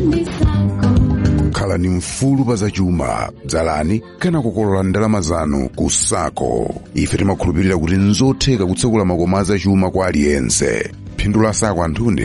khalani mfulu pa zachuma, dzalani kana kukolola ndalama zanu ku SACCO. Ife timakhulupirira kuti nzotheka kutsekula makomo a zachuma kwa aliyense. Phindu la SACCO anthuni